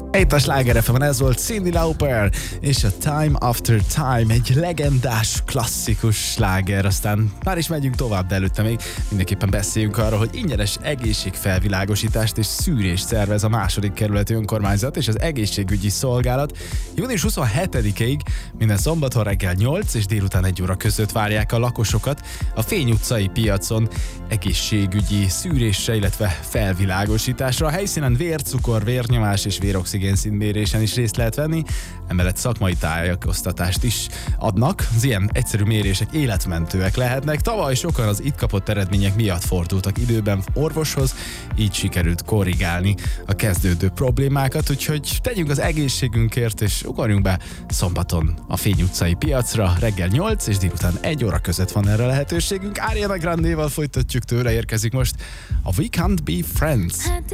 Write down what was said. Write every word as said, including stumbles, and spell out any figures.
Itt a Sláger ef emen ez volt Cyndi Lauper és a Time After Time, egy legendás, klasszikus sláger. Aztán már is megyünk tovább, de előtte még mindenképpen beszéljünk arról, hogy ingyenes egészségfelvilágosítást és szűrést szervez a második kerületi önkormányzat és az egészségügyi szolgálat. június huszonhetedikéig minden szombaton reggel nyolc és délután egy óra között várják a lakosokat a Fény utcai piacon egészségügyi szűrésre, illetve felvilágosításra. A helyszínen vércukor, vérnyomás és véroxigénszintmérésen is részt lehet venni, emellett szakmai tájékoztatást is adnak. Az ilyen egyszerű mérések életmentőek lehetnek. Tavaly sokan az itt kapott eredmények miatt fordultak időben orvoshoz, így sikerült korrigálni a kezdődő problémákat, úgyhogy tegyünk az egészségünkért, és ugorjunk be szombaton a Fény utcai piacra. Reggel nyolc és délután egy óra között van erre lehetőségünk. Ariana Grandéval folytatjuk, tőle érkezik most a We Can't Be Friends.